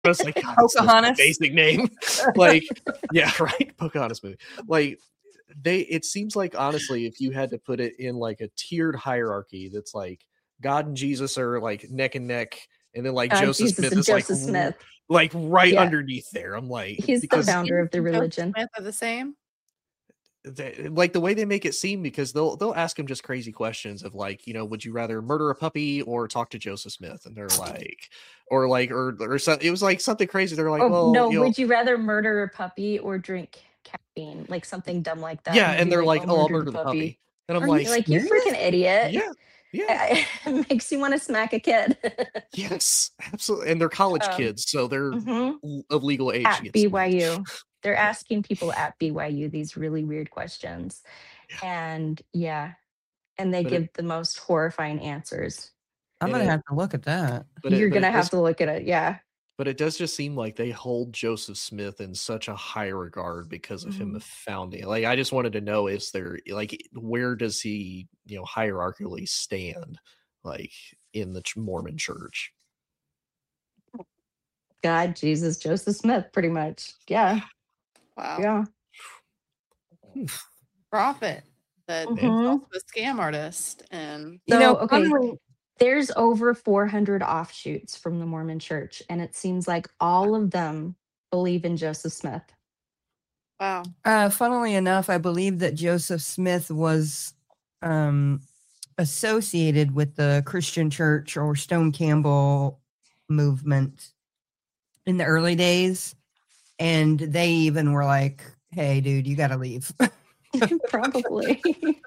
I was like, God, that's Pocahontas. a basic name. Like, yeah, right. Pocahontas movie. Like, it seems like, honestly, if you had to put it in like a tiered hierarchy, that's like God and Jesus are like neck and neck, and then like Joseph Jesus Smith and is Joseph Smith. like right Yeah. underneath there. I'm like, He's the because founder of the Joseph religion. Smith are the same. like the way they make it seem, because they'll ask him just crazy questions of like, would you rather murder a puppy or talk to Joseph Smith? And they're like, or something. It was like something crazy. They're like, well, no, would you rather murder a puppy or drink caffeine? Like something dumb like that. yeah, He'd and be they're like, "Oh, I'll murder the puppy. And I'm You're like, you freaking idiot. Yeah. It makes you want to smack a kid. Yes, absolutely. And they're college kids, so they're of legal age. At BYU. They're asking people at BYU these really weird questions. Yeah. And they give the most horrifying answers. I'm going to have to look at that. You're going to have to look at it, yeah. But it does just seem like they hold Joseph Smith in such a high regard because of him founding. Like, I just wanted to know, is there, like, where does he, hierarchically stand, like, in the Mormon church? God, Jesus, Joseph Smith, pretty much. Yeah. Wow. Yeah. Prophet that is also a scam artist. And there's over 400 offshoots from the Mormon church, and it seems like all of them believe in Joseph Smith. Wow. Funnily enough, I believe that Joseph Smith was associated with the Christian church or Stone Campbell movement in the early days. And they even were like, hey, dude, you got to leave. Probably.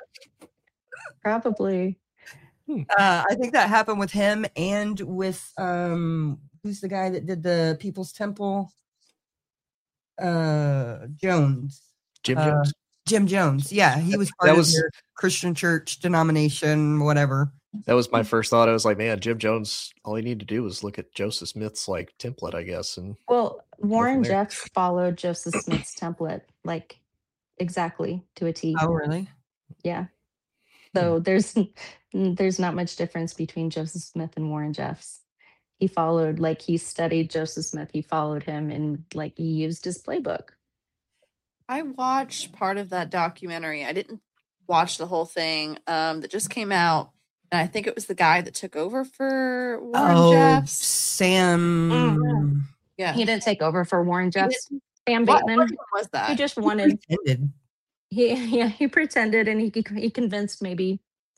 I think that happened with him and with who's the guy that did the People's Temple? Jones. Jim Jones. Yeah, he was part of their Christian church denomination, whatever. That was my first thought. I was like, man, Jim Jones, all he needed to do was look at Joseph Smith's like template, I guess. And Warren Jeffs followed Joseph Smith's template, like exactly to a T. Oh, really? Yeah. So there's not much difference between Joseph Smith and Warren Jeffs. He followed, like, he studied Joseph Smith. He followed him, and like he used his playbook. I watched part of that documentary. I didn't watch the whole thing that just came out. And I think it was the guy that took over for Warren Jeffs. Sam. Yeah. He didn't take over for Warren Jeffs. Sam Bateman. What was that? He just wanted. He pretended, and he convinced maybe,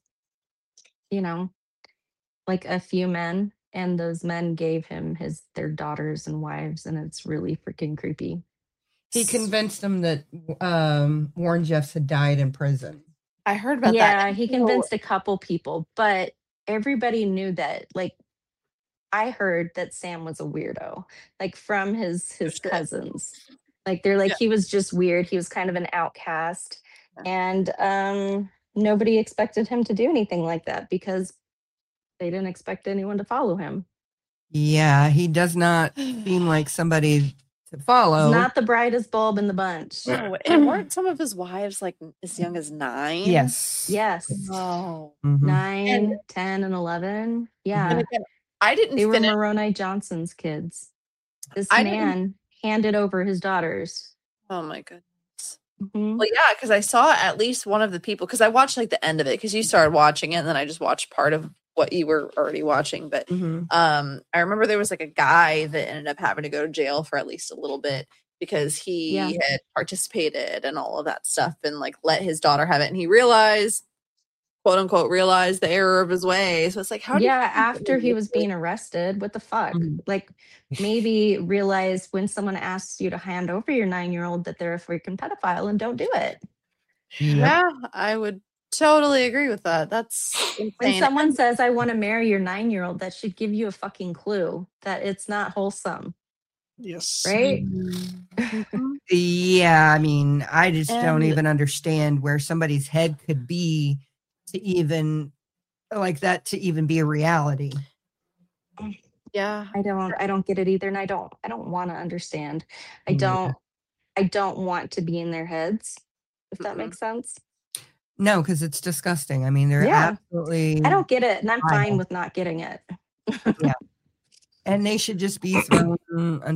like a few men, and those men gave him their daughters and wives, and it's really freaking creepy. He convinced them that Warren Jeffs had died in prison. I heard about that. Yeah, he convinced a couple people, but everybody knew that. Like, I heard that Sam was a weirdo, like from his cousins. Like, they're like, he was just weird. He was kind of an outcast, and nobody expected him to do anything like that because they didn't expect anyone to follow him. Yeah, he does not seem like somebody to follow. He's not the brightest bulb in the bunch. No, and weren't some of his wives like as young as 9? Yes. Oh. 9, 10, and 11. Yeah. And again, I didn't. They were Moroni Johnson's kids. This man handed over his daughters. Oh my goodness. Well, yeah, because I saw at least one of the people, because I watched like the end of it, because you started watching it, and then I just watched part of what you were already watching. But I remember there was like a guy that ended up having to go to jail for at least a little bit because he had participated and all of that stuff, and like let his daughter have it, and he realized, quote unquote, realized the error of his way. So it's like, how? After he was being arrested, what the fuck? Like, maybe realize when someone asks you to hand over your 9-year-old that they're a freaking pedophile and don't do it. Yeah, I would totally agree with that. That's insane. When someone says, I want to marry your 9-year-old, that should give you a fucking clue that it's not wholesome. Yes. Right? Yeah, I mean, I just don't even understand where somebody's head could be to even like that to even be a reality. Yeah. I don't get it either, and I don't want to understand. I don't want to be in their heads, if that makes sense. No, because it's disgusting. I mean, they're absolutely. I don't get it, and I'm fine with not getting it. Yeah. and they should just be thrown